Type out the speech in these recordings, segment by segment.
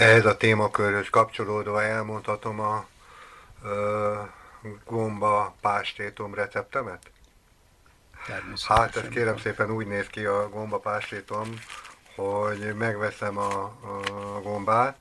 Ehhez a témakörhöz kapcsolódva elmondhatom a ö, gomba pástétom receptemet? Hát ez Természetesen kérem uram. szépen úgy néz ki a gomba pástétom, hogy megveszem a gombát,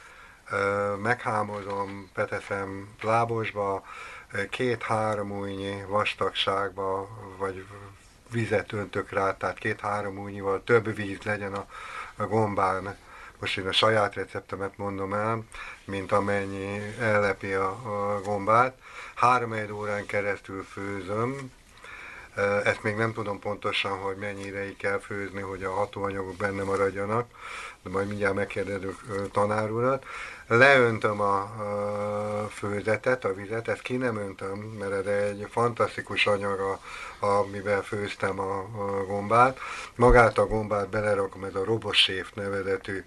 meghámozom, beteszem lábosba, két-három újnyi vastagságba, vagy vizet öntök rá, tehát két-három újnyival több víz legyen a gombán. Most én a saját receptemet mondom el, mint amennyi ellepi a gombát. 3 órán keresztül főzöm, ezt még nem tudom pontosan, hogy mennyi ideig kell főzni, hogy a hatóanyagok benne maradjanak, de majd mindjárt megkérdezünk tanár urat. Leöntöm a főzetet, a vizet, ezt ki nem öntöm, mert ez egy fantasztikus anyag, amivel főztem a gombát. Magát a gombát belerakom ez a robosséf nevezetű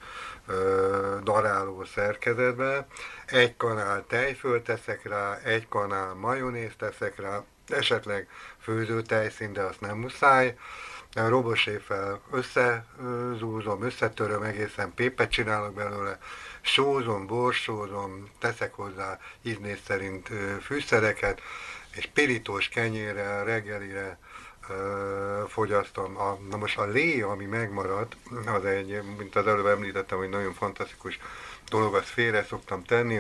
daráló szerkezetbe. Egy kanál tejfölt teszek rá, egy kanál majonézt teszek rá, esetleg főzőtejszín, de azt nem muszáj. A roboséffel összezúzom, összetöröm, egészen pépet csinálok belőle, sózom, borsózom, teszek hozzá ízlés szerint fűszereket, és pirítós kenyérrel, reggelire fogyasztom. Na most a lé, ami megmaradt, az egy, mint az előbb említettem, hogy nagyon fantasztikus dolog, azt félre szoktam tenni.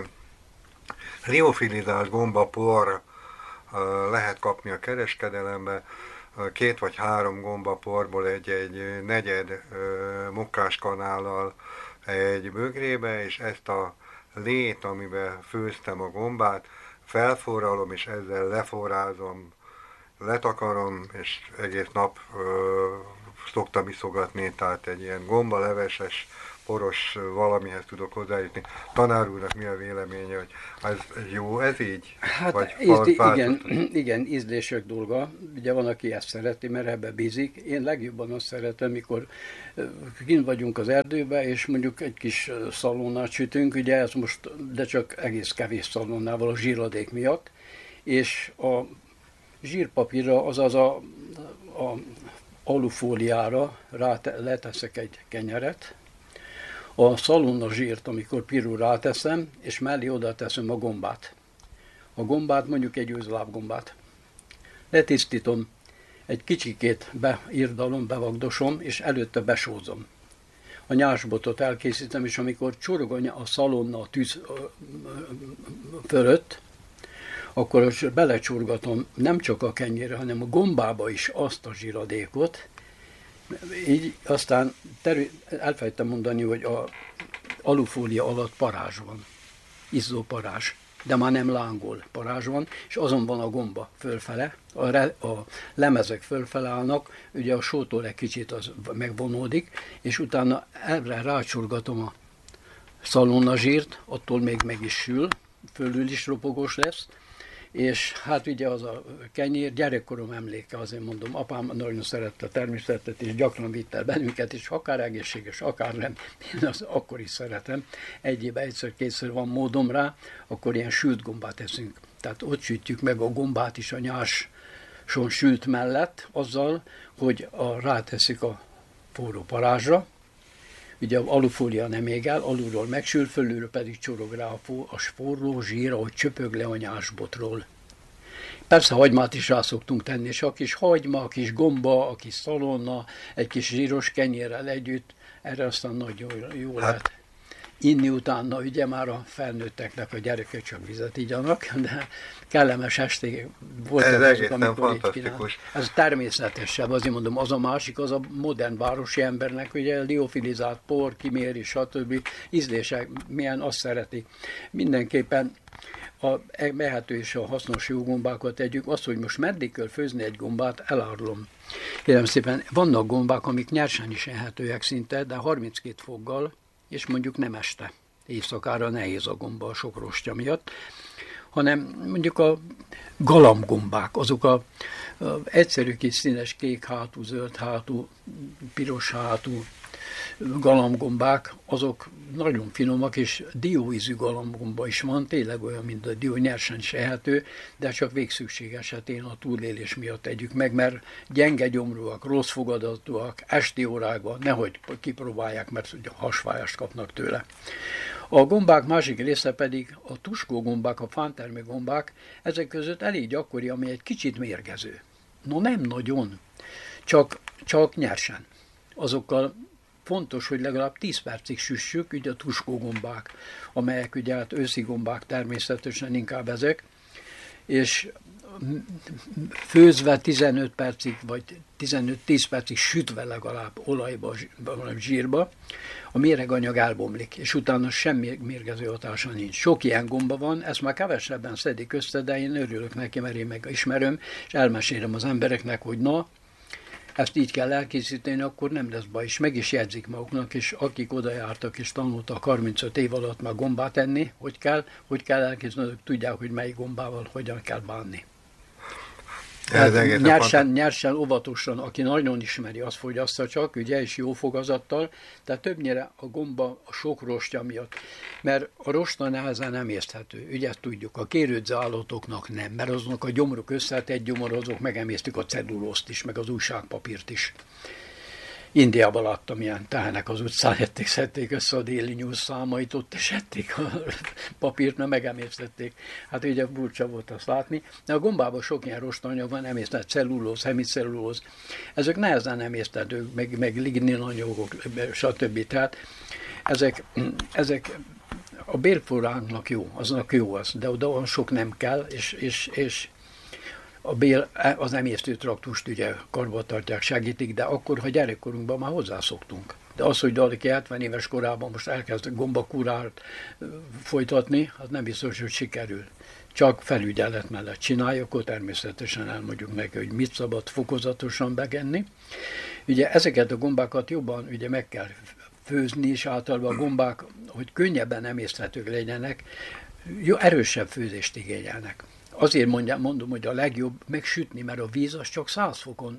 Liofilizált gombapor lehet kapni a kereskedelembe, 2 vagy 3 gombaporból egy negyed munkáskanállal egy bögrébe, és ezt a lét, amiben főztem a gombát, felforralom, és ezzel leforrázom, letakarom, és egész nap szoktam iszogatni, tehát egy ilyen gombaleveses, poros valamihez tudok hozzájutni. Tanár úrnak mi a véleménye, hogy ez jó, ez így? Vagy Hát igen, igen, ízlések dolga. Ugye van, aki ezt szereti, mert ebbe bízik. Én legjobban azt szeretem, mikor kint vagyunk az erdőben, és mondjuk egy kis szalonnát sütünk, ugye ez most, de csak egész kevés szalonnával a zsíradék miatt, és a zsírpapírra, azaz a alufóliára leteszek egy kenyeret, a szalonna zsírt, amikor pirul ráteszem, és mellé oda teszem a gombát. A gombát, mondjuk egy őzlábgombát. Letisztítom, egy kicsikét beirdalom, bevagdosom, és előtte besózom. A nyásbotot elkészítem, és amikor csorog a szalonna a tűz fölött, akkor belecsorgatom nem csak a kenyérre, hanem a gombába is azt a zsíradékot. Így aztán elfelejtem mondani, hogy a alufólia alatt parázs van, izzó parázs, de már nem lángol, parázs van, és azon van a gomba fölfele, a lemezek fölfele állnak, ugye a sótól egy kicsit az megvonódik, és utána erre rácsorgatom a szalonnazsírt, attól még meg is sül, fölül is ropogós lesz, és hát ugye az a kenyér, gyerekkorom emléke, azért mondom, apám nagyon szerette a természetet, és gyakran vitt el bennünket, és akár egészséges, akár nem, én azt akkor is szeretem. Egy évben egyszer-kétszer van módom rá, akkor ilyen sült gombát eszünk. Tehát ott sütjük meg a gombát is a nyáson sült mellett, azzal, hogy ráteszik a forró parázsra, ugye a alufólia nem ég el, alulról megsül, fölülről pedig csorog rá a forró zsír, ahogy csöpög le a nyásbotról. Persze hagymát is rá szoktunk tenni, és a kis hagyma, a kis gomba, a kis szalonna, egy kis zsíros kenyérrel együtt, erre aztán nagyon jó lehet inni utána, ugye már a felnőtteknek a gyerekek csak vizet igyanak, de kellemes esték voltak azok, amikor így kínálnak. Ez természetesebb, azért mondom, az a másik, az a modern városi embernek, ugye liofilizált por, kiméri, stb. Ízlések, milyen azt szereti. Mindenképpen a mehető és a hasznos jó gombákat tegyük. Az, hogy most meddig kell főzni egy gombát, elárulom. Kérem szépen, vannak gombák, amik nyersen is ehetőek szinte, de 32 foggal, és mondjuk nem este. Éjszakára nehéz a gomba a sok rostja miatt, hanem mondjuk a galambgombák, azok a egyszerű kis színes kék hátú, zöld hátú, piros hátú galambgombák, azok nagyon finomak, és dióízű galambgomba is van, tényleg olyan, mint a dió, nyersen is ehető, de csak végszükség esetén a túlélés miatt tegyük meg, mert gyenge gyomrúak, rossz fogadatúak, esti órákban nehogy kipróbálják, mert ugye hasfájást kapnak tőle. A gombák másik része pedig a tuskógombák, a fántermő gombák, ezek között elég gyakori, ami egy kicsit mérgező. No nem nagyon, csak nyersen. Azokkal fontos, hogy legalább 10 percig süssük, ugye a tuskógombák, amelyek ugye hát őszi gombák természetesen inkább ezek, és főzve 15 percig, vagy 15-10 percig sütve legalább olajba, vagy zsírba, a méreganyag elbomlik, és utána semmi mérgező hatása nincs. Sok ilyen gomba van, ezt már kevesebben szedik össze, de én örülök neki, mert én meg ismerem, és elmesélem az embereknek, hogy na, ezt így kell elkészíteni, akkor nem lesz baj, és meg is jegyzik maguknak, és akik oda jártak és tanultak 35 év alatt már gombát enni, hogy kell elkészíteni, azok tudják, hogy melyik gombával hogyan kell bánni. Nyersen, óvatosan, aki nagyon ismeri, azt fogyassza csak, ugye, és jó fogazattal, tehát többnyire a gomba a sok rostja miatt, mert a rosta nehezen nem észthető, ugye ezt tudjuk, a kérődző állatoknak nem, mert azoknak a gyomruk összetett gyomor, azok megemésztik a cellulózt is, meg az újságpapírt is. Indiában láttam ilyen tehenek az utcán, szedték össze a déli nyúz számait, ott és ették a papírt, mert megemésztették. Hát ugye furcsa volt azt látni. De a gombában sok ilyen rostanyag van, emésztett cellulóz, hemicellulóz. Ezek nehezen emésztetők, meg ligninanyagok, stb. Tehát ezek a bélfloránknak jó, aznak jó az, de oda olyan sok nem kell, és a bél az emésztő traktust ugye karbantartják, segítik, de akkor, ha gyerekkorunkban már hozzászoktunk. De az, hogy valaki 70 éves korában most elkezd gombakúrát folytatni, az nem biztos, hogy sikerül. Csak felügyelet mellett csináljuk, akkor természetesen elmondjuk neki, hogy mit szabad fokozatosan begenni. Ugye ezeket a gombákat jobban ugye meg kell főzni, és általában a gombák, hogy könnyebben emészthetők legyenek, jó, erősebb főzést igényelnek. Azért mondom, hogy a legjobb megsütni, mert a víz az csak 100 fokon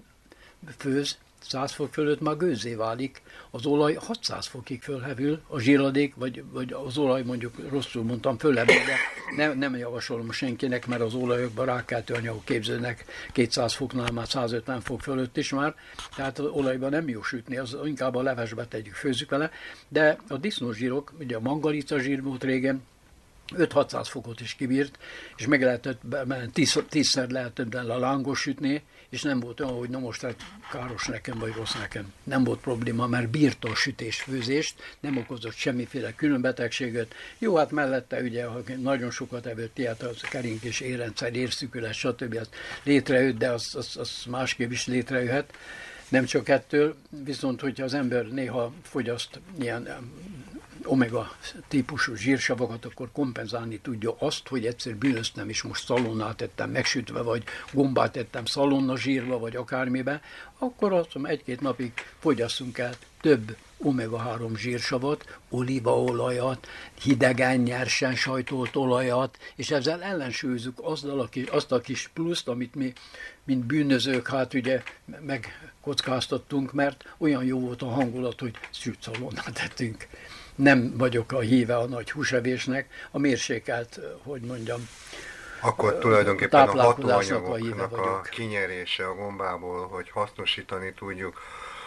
főz, 100 fok fölött már gőzzé válik, az olaj 600 fokig fölhevül, a zsíradék, vagy az olaj mondjuk rosszul mondtam, fölhevül, de nem javasolom senkinek, mert az olajokban rákkeltő anyagok képződnek 200 foknál már 150 fok fölött is már, tehát az olajban nem jó sütni, az inkább a levesbe tegyük, főzzük vele, de a disznózsírok, ugye a mangalica zsír volt régen, 5-600 fokot is kibírt, és meg lehetett, 10-szer lehetett a lángos sütni, és nem volt olyan, hogy na most hát káros nekem, vagy rossz nekem. Nem volt probléma, mert bírta a sütés-főzést, nem okozott semmiféle különbetegséget. Jó, hát mellette ugye, ha nagyon sokat evett ilyet, az kerinkés érrendszer, érszükület, stb. Az létrejött, de az másképp is létrejöhet. Nem csak ettől, viszont hogyha az ember néha fogyaszt ilyen omega típusú zsírsavakat, akkor kompenzálni tudja azt, hogy egyszer bűnöztem, és most szalonnát ettem megsütve, vagy gombát ettem szalonna zsírba, vagy akármibe, akkor azt mondom, 1-2 napig fogyasszunk el több omega-3 zsírsavat, olívaolajat, hidegen, nyersen sajtolt olajat, és ezzel ellensúlyozunk azt a kis pluszt, amit mi, mint bűnözők, hát ugye megkockáztattunk, mert olyan jó volt a hangulat, hogy süt szalonnát ettünk. Nem vagyok a híve a nagy húsevésnek, a mérsékelt, hogy mondjam, akkor tulajdonképpen a hatóanyagoknak a kinyerése a gombából, hogy hasznosítani tudjuk,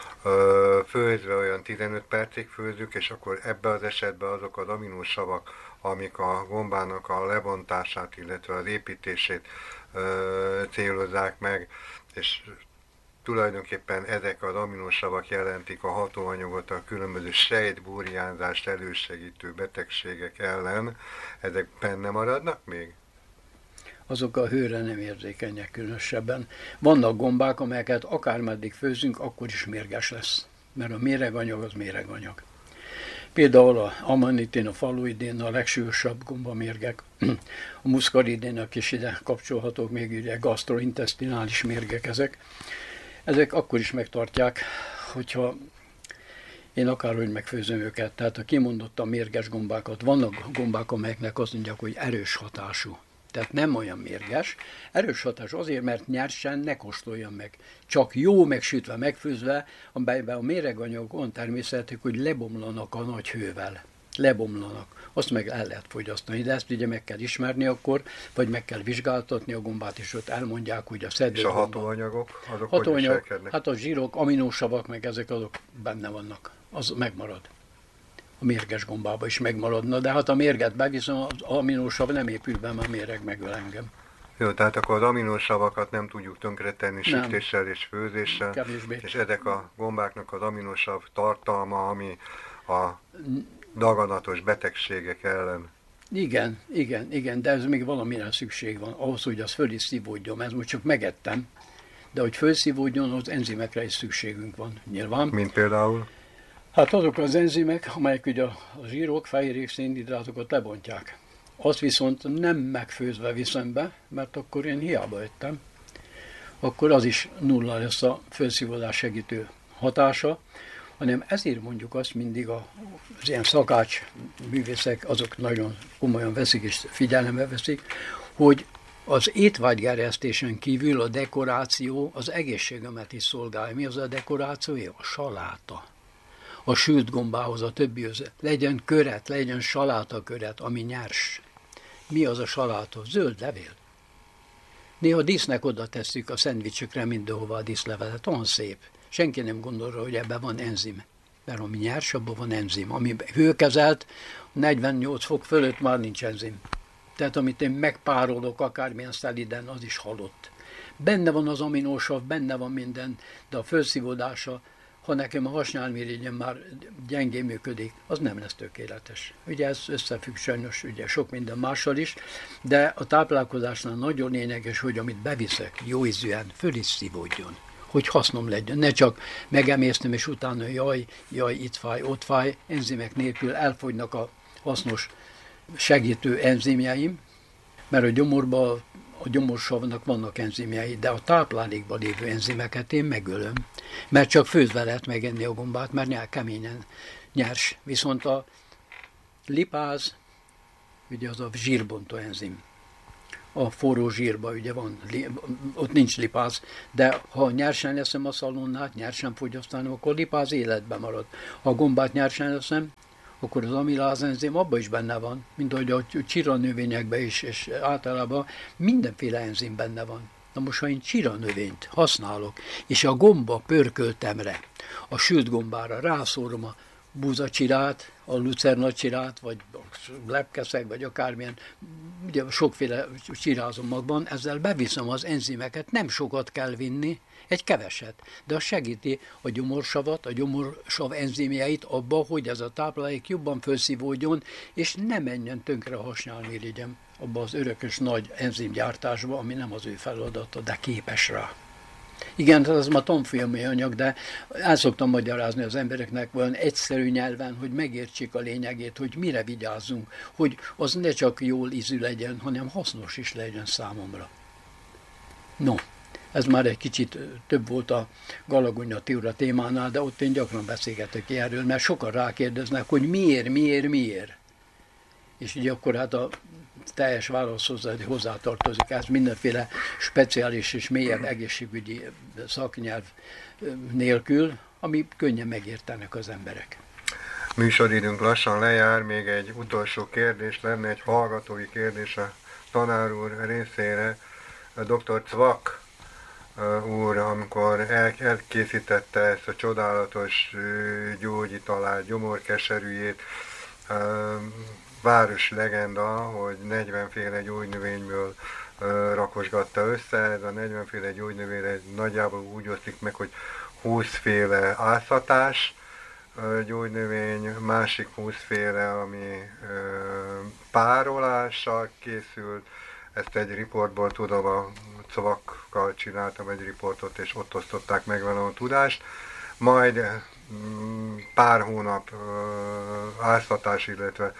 főzve olyan 15 percig főzzük, és akkor ebben az esetben azok az aminósavak, amik a gombának a lebontását, illetve az építését célozzák meg, és tulajdonképpen ezek az aminosavak jelentik a hatóanyagot a különböző sejtburjánzást elősegítő betegségek ellen. Ezek benne maradnak még? Azok a hőre nem érzékenyek különösebben. Vannak gombák, amelyeket akármeddig főzünk, akkor is mérges lesz. Mert a méreganyag az méreganyag. Például a amanitin, a faluidin a legsúlyosabb gombamérgek. A muszkaridénak is ide kapcsolhatók, még ugye gastrointestinális mérgek ezek. Ezek akkor is megtartják, hogyha én akárhogy megfőzöm őket. Tehát a kimondottan mérges gombákat, vannak gombák, amelyeknek azt mondják, hogy erős hatású. Tehát nem olyan mérges. Erős hatás azért, mert nyersen ne kóstoljam meg. Csak jó megsütve, megfőzve, amelyben a méreganyagok olyan természetük, hogy lebomlanak a nagy hővel. Lebomlanak. Azt meg el lehet fogyasztani, de ezt ugye meg kell ismerni akkor, vagy meg kell vizsgáltatni a gombát, és ott elmondják, hogy a szedő. És a hatóanyagok? Azok hogy viselkednek? Hát a zsírok, aminósavak, meg ezek azok benne vannak. Az megmarad. a mérges gombába is megmaradna, de hát a mérget beviszem, az aminósav nem épül be, mert a méreg megöl engem. Jó, tehát akkor az aminosavakat nem tudjuk tönkretenni Nem. sütéssel és főzéssel, Kevésbé. és ezek a gombáknak az aminosav tartalma, ami a daganatos betegségek ellen. Igen, de ez még valamire szükség van, ahhoz, hogy az föl is szívódjon. Ez most csak megettem, de hogy fölszívódjon, az enzimekre is szükségünk van, nyilván. Mint például? Hát azok az enzimek, amelyek ugye a zsírok, fehérjék, szénhidrátokat lebontják. Azt viszont nem megfőzve viszem be, mert akkor én hiába ettem. Akkor az is nulla lesz a fölszívódás segítő hatása, hanem ezért mondjuk azt mindig az ilyen szakács művészek, azok nagyon komolyan veszik és figyelembe veszik, hogy az étvágygerjesztésen kívül a dekoráció az egészségemet is szolgálja. Mi az a dekoráció? A saláta. A sült gombához, a többihoz. Legyen köret, legyen salátaköret, ami nyers. Mi az a saláta? Zöld levél. Néha dísznek oda tesszük a szendvicsekre mindenhova a díszlevelet. Olyan szép. Senki nem gondolja, hogy ebben van enzim. Mert ami nyers, abban van enzim. Ami hőkezelt, 48 fok fölött már nincs enzim. Tehát amit én megpárolok akármilyen szeliden, az is halott. Benne van az aminósav, benne van minden, de a felszívódása, ha nekem a hasnyálmirigyem már gyengén működik, az nem lesz tökéletes. Ugye ez összefügg sajnos ugye sok minden mással is, de a táplálkozásnál nagyon lényeges, hogy amit beviszek, jó ízűen, föl is szívódjon, hogy hasznom legyen. Ne csak megemésztem, és utána jaj, itt fáj, ott fáj, enzimek nélkül elfogynak a hasznos segítő enzimjeim, mert a gyomorban, a gyomorsavnak vannak enzimjei, de a táplálékban lévő enzimeket én megölöm, mert csak főzve lehet megenni a gombát, mert keményen nyers. Viszont a lipáz, ugye az a zsírbontó enzim. A forró zsírban ugye van, ott nincs lipáz, de ha nyersen leszem a szalonnát, nyersen fogyasztanom, akkor lipáz életben marad. Ha a gombát nyersen leszem, akkor az amiláz enzim abban is benne van, mint ahogy a csiranövényekben is, és általában mindenféle enzim benne van. Na most, ha én csiranövényt használok, és a gomba pörköltemre, a sült gombára rászórom a búzacsirát, a lucernacsirát, vagy lepkeszeg, vagy akármilyen, ugye sokféle csirázomagban, ezzel beviszem az enzimeket, nem sokat kell vinni, egy keveset, de az segíti a gyomorsavat, a gyomorsav enzimjeit abba, hogy ez a táplálék jobban felszívódjon, és ne menjen tönkre a hasnyálmirigyem abba az örökös nagy enzimgyártásba, ami nem az ő feladata, de képes rá. Igen, ez ma tanfolyami anyag, de el szoktam magyarázni az embereknek olyan egyszerű nyelven, hogy megértsék a lényegét, hogy mire vigyázzunk, hogy az ne csak jól ízű legyen, hanem hasznos is legyen számomra. No, ez már egy kicsit több volt a Galagonya Tiura témánál, de ott én gyakran beszélgetek erről, mert sokan rákérdeznek, hogy miért. És ugye akkor hát a teljes válaszhoz hozzátartozik ez mindenféle speciális és mélyebb egészségügyi szaknyelv nélkül, ami könnyen megértenek az emberek. Műsoridőnk lassan lejár, még egy utolsó kérdés lenne, egy hallgatói kérdés a tanár úr részére. A dr. Cvak úr, amikor elkészítette ezt a csodálatos gyógyitalát, gyomorkeserűjét, város legenda, hogy 40 féle gyógynövényből rakosgatta össze. Ez a 40 féle gyógynövény nagyjából úgy oszlik meg, hogy 20 féle áztatás gyógynövény, másik 20 féle, ami párolással készült. Ezt egy riportból tudom, a Cvakkal csináltam egy riportot, és ott osztották meg velem a tudást. Majd pár hónap áztatás, illetve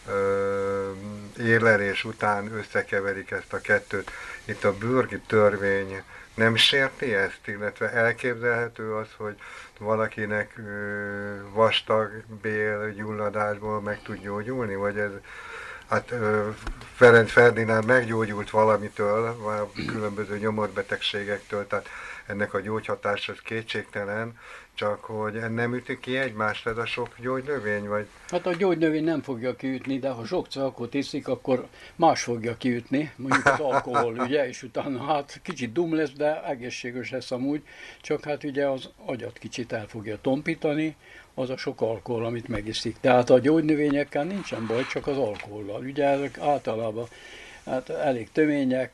érlelés után összekeverik ezt a kettőt. Itt a bürgi törvény nem sérti ezt, illetve elképzelhető az, hogy valakinek vastag bélgyulladásból meg tud gyógyulni, vagy ez, hát Ferenc Ferdinánd meggyógyult valamitől, különböző nyomorbetegségektől, tehát ennek a gyógyhatása kétségtelen, csak hogy nem ütik ki egymást ez a sok gyógynövény, vagy? Hát a gyógynövény nem fogja kiütni, de ha sok alkoholt iszik, akkor más fogja kiütni, mondjuk az alkohol, ugye, és utána hát kicsit dum lesz, de egészséges lesz amúgy, csak hát ugye az agyat kicsit el fogja tompítani, az a sok alkohol, amit megiszik. Tehát a gyógynövényekkel nincsen baj, csak az alkohollal. Ugye ezek általában hát elég tömények,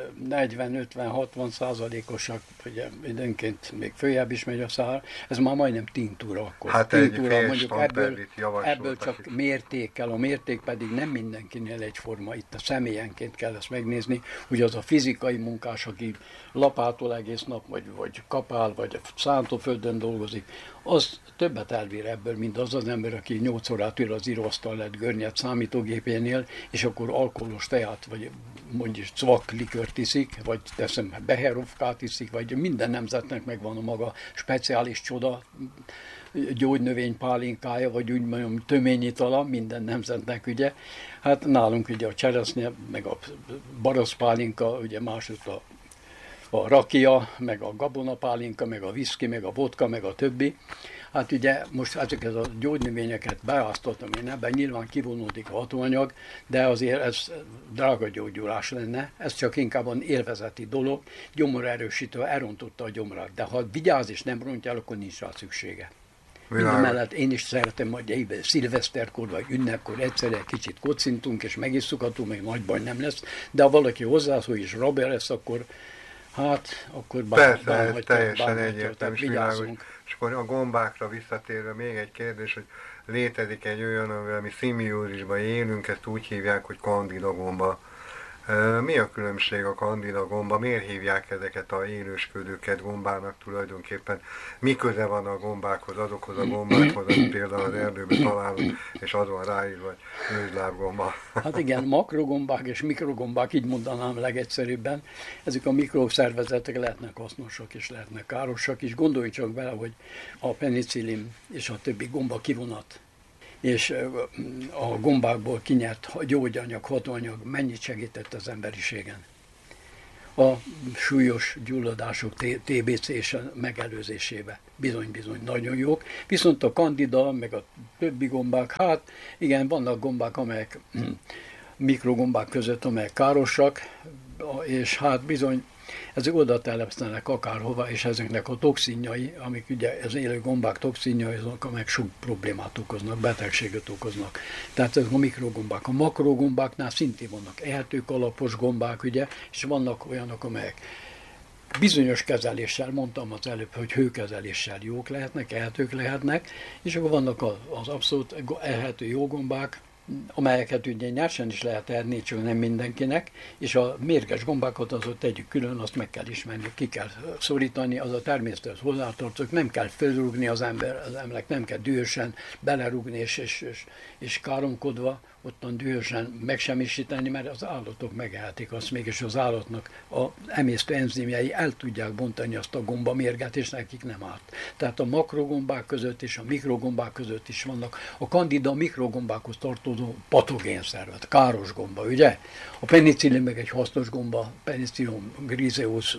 40-50-60%-osak, ugye időnként még följebb is megy a szár, ez már majdnem tintúra akkor. Hát Tintúra, egy mondjuk ebből csak itt. mértékkel, a mérték pedig nem mindenkinél egyforma, itt a személyenként kell ezt megnézni, hogy az a fizikai munkás, aki lapától egész nap, vagy kapál, vagy szántóföldön dolgozik, az többet elvír ebből, mint az az ember, aki 8 órát ül az íróasztal lett görnyed számítógépénél, és akkor alkoholos teát, vagy mondjuk cvak likört iszik, vagy teszem beherovkát iszik, vagy minden nemzetnek megvan a maga speciális csoda gyógynövény pálinkája, vagy úgy mondjam töményitala, minden nemzetnek ugye. Hát nálunk ugye a cseresznye, meg a baraszpálinka, ugye másút a rakia, meg a gabonapálinka, meg a viszki, meg a vodka, meg a többi. Hát ugye most ezeket a gyógynövényeket beáztottam én ebben, nyilván kivonódik a hatóanyag, de azért ez drága gyógyulás lenne, ez csak inkább élvezeti dolog, gyomorerősítő, elrontotta a gyomrát, de ha vigyáz és nem rontja el, akkor nincs rá szüksége. Mindemellett én is szeretem, hogy szilveszterkor vagy ünnepkor egyszerre egy kicsit kocintunk és megisszukhatunk, még nagy baj nem lesz, de ha valaki hozzászól és rabja lesz, akkor hát, akkor Persze, teljesen egyértelmű, vigyázzunk. világos. És akkor a gombákra visszatérve még egy kérdés, hogy létezik egy olyan, amivel mi szimbiózisban élünk, ezt úgy hívják, hogy kandida gomba. Mi a különbség a kandida gomba? Miért hívják ezeket a élősködőket gombának tulajdonképpen? Mi köze van a gombákhoz, azokhoz a gombákhoz, amit például az erdőben találunk, és az van ráírva, vagy őzlábgomba? Hát igen, makrogombák és mikrogombák, így mondanám legegyszerűbben. Ezek a mikroszervezetek lehetnek hasznosak és lehetnek károsak is. Gondolj csak bele, hogy a penicillin és a többi gomba kivonat és a gombákból kinyert gyógyanyag, hatóanyag mennyit segített az emberiségen. A súlyos gyulladások TBC és a megelőzésébe bizony-bizony nagyon jók. Viszont a kandida, meg a többi gombák, hát igen, vannak gombák, amelyek mikrogombák között, amelyek károsak, és hát bizony ezek oda telepszenek akárhova, és ezeknek a toxinjai, amik ugye az élő gombák toxinjai, azok, amelyek sok problémát okoznak, betegséget okoznak. Tehát ezek a mikrogombák. A makrogombáknál szintén vannak ehetők, alapos gombák, ugye, és vannak olyanok, amelyek bizonyos kezeléssel, mondtam az előbb, hogy hőkezeléssel jók lehetnek, ehetők lehetnek, és akkor vannak az abszolút ehető jó gombák, amelyeket ugye nyersen is lehet enni, csak nem mindenkinek, és a mérges gombákat azot tegyük külön, azt meg kell ismerni, ki kell szorítani, az a természethez hozzátartozik, nem kell fölrúgni az embernek, nem kell dühösen belerúgni és káromkodva, ottan dühösen megsemmisíteni, mert az állatok megehetik azt, mégis az állatnak a emésztő enzimjei el tudják bontani azt a gombamérget, és nekik nem árt. Tehát a makrogombák között és a mikrogombák között is vannak. A kandida a mikrogombákhoz tartozó patogén szervet, káros gomba, ugye? A penicillin meg egy hasznos gomba, penicillin griseus,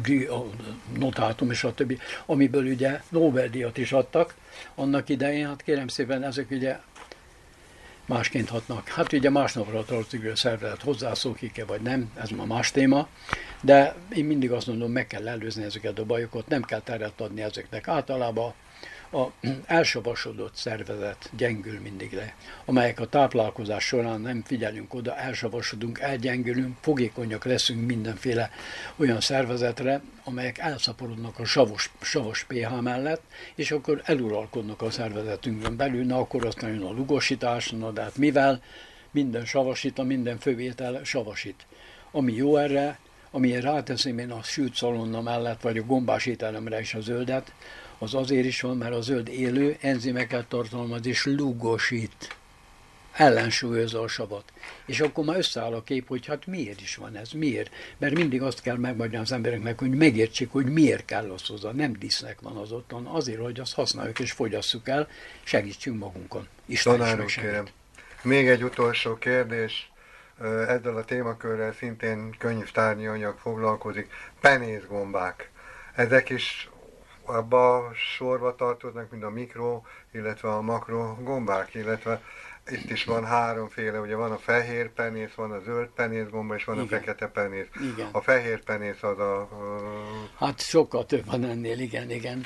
notatum és a többi, amiből ugye Nobel-díjat is adtak annak idején, hát kérem szépen, ezek ugye másként hatnak. Hát ugye másnapra tartozik, hogy a szervezet hozzászokik-e vagy nem, ez már más téma, de én mindig azt mondom, meg kell előzni ezeket a bajokat, nem kell teret adni ezeknek. Általában a elsavasodott szervezet gyengül mindig le, amelyek a táplálkozás során nem figyelünk oda, elsavasodunk, elgyengülünk, fogékonyak leszünk mindenféle olyan szervezetre, amelyek elszaporodnak a savas pH mellett, és akkor eluralkodnak a szervezetünkön belül, na akkor aztán jön a lugosítás, na de hát mivel minden savasít, a minden fővétel savasít. Ami jó erre, amilyen ráteszem én a sült szalonna mellett, vagy a gombás ételemre is a zöldet, az azért is van, mert a zöld élő enzimeket tartalmaz és lugosít, ellensúlyozza a savat. És akkor már összeáll a kép, hogy hát miért is van ez, miért? Mert mindig azt kell megmagyarázni az embereknek, hogy megértsék, hogy miért kell az hozzá. Nem disznek van az otthon, azért, hogy azt használjuk és fogyasszuk el, segítsünk magunkon. Isten is kérem. Még egy utolsó kérdés. Ezzel a témakörrel szintén könyvtárnyi anyag foglalkozik. Penészgombák. Ezek is abba a sorba tartoznak, mint a mikro, illetve a makro gombák, illetve itt is van háromféle, ugye van a fehér penész, van a zöld penészgomba, és van Igen. a fekete penész. Igen. A fehér penész az a Hát sokkal több van ennél, igen.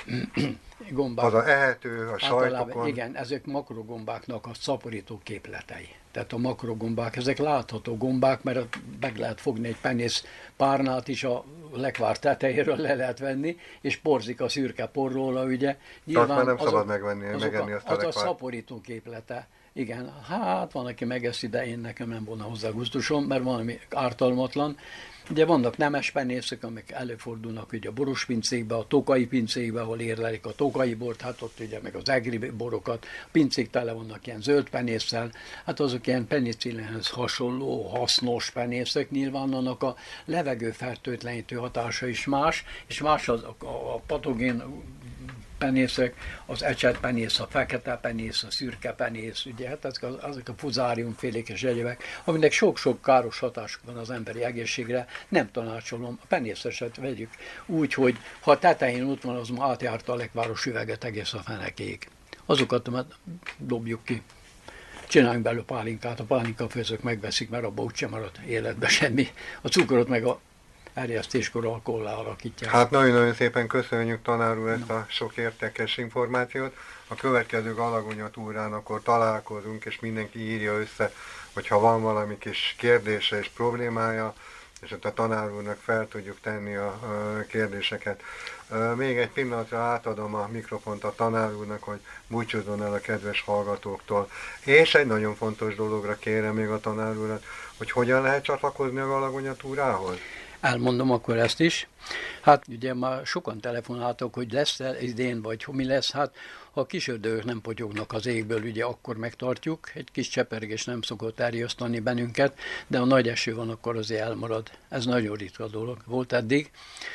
Gombák. az a ehető, a Általában, sajtokon. igen, ezek makrogombáknak a szaporító képletei. Tehát a makrogombák, ezek látható gombák, mert meg lehet fogni egy penész párnát is a lekvár tetejéről le lehet venni, és porzik a szürke porróla, ugye. Azt már nem szabad megenni azt a az a lekvárt. szaporító képlete. Igen, hát van, aki megeszi, de én nekem nem volna hozzá gusztusom, mert valami ártalmatlan. Ugye vannak nemes penészek, amik előfordulnak ugye a boros pincékbe, a tokai pincékbe, ahol érlelik a tokai bort, hát ott ugye meg az egri borokat, a pincék tele vannak ilyen zöld penésszel, hát azok ilyen penicillinhez hasonló, hasznos penészek, nyilván annak a levegőfertőtlenítő hatása is más, és más a patogén penészek, az ecsetpenész, a fekete penész, a szürke penész, ugye, hát ezek a fuzáriumfélék és egyébek, aminek sok-sok káros hatásuk van az emberi egészségre, nem tanácsolom, a penészeset vegyük úgy, hogy ha a tetején ott van, az ma átjárta a lekváros üveget egész a fenekéig. Azokat már dobjuk ki. Csináljunk belőle pálinkát, a pálinkafőzők megveszik, mert abban úgysem marad életbe semmi. A cukrot meg a erjesztéskor alkohollá alakítják. Hát nagyon-nagyon szépen köszönjük, tanár úr, ezt a sok értékes információt. A következő Galagonya túrán akkor találkozunk, és mindenki írja össze, hogyha van valami kis kérdése és problémája, és ott a tanár úrnak fel tudjuk tenni a kérdéseket. Még egy pillanatra átadom a mikrofont a tanár úrnak, hogy búcsúzzon el a kedves hallgatóktól. És egy nagyon fontos dologra kérem még a tanár urat, hogy hogyan lehet csatlakozni a Galagonya túrához? Elmondom akkor ezt is. Hát ugye már sokan telefonáltak, hogy lesz-e idén, vagy mi lesz. Hát ha a kis ördögök nem potyognak az égből, ugye akkor megtartjuk. Egy kis csepergés nem szokott elriasztani bennünket, de ha nagy eső van, akkor azért elmarad. Ez nagyon ritka dolog volt eddig.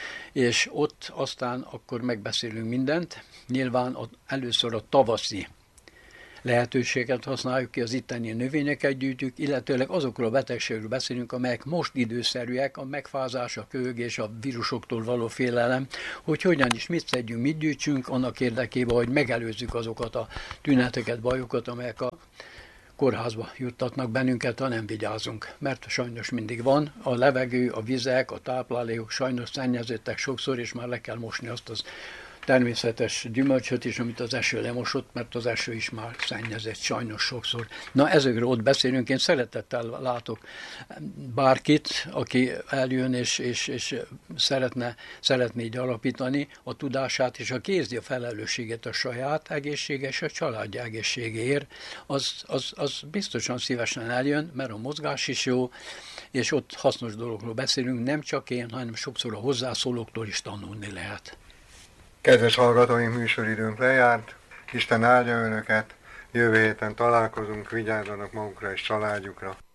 És ott aztán akkor megbeszélünk mindent. Nyilván először a tavaszi lehetőséget használjuk ki, az itteni növényeket gyűjtjük, illetőleg azokról a betegségről beszélünk, amelyek most időszerűek, a megfázás, a köhögés, a vírusoktól való félelem, hogy hogyan is mit szedjünk, mit gyűjtsünk annak érdekében, hogy megelőzzük azokat a tüneteket, bajokat, amelyek a kórházba juttatnak bennünket, ha nem vigyázunk, mert sajnos mindig van. A levegő, a vizek, a táplálékok sajnos szennyezettek sokszor, és már le kell mosni azt az természetes gyümölcsöt is, amit az eső lemosott, mert az eső is már szennyezett sajnos sokszor. Na ezekről ott beszélünk, én szeretettel látok bárkit, aki eljön és szeretné így alapítani a tudását, és a kézi a felelősséget a saját egészsége és a családja egészségéért, az biztosan szívesen eljön, mert a mozgás is jó, és ott hasznos dologról beszélünk, nem csak én, hanem sokszor a hozzászólóktól is tanulni lehet. Kedves hallgatóink, műsoridőnk lejárt. Isten áldja önöket, jövő héten találkozunk, vigyázzanak magukra és családjukra.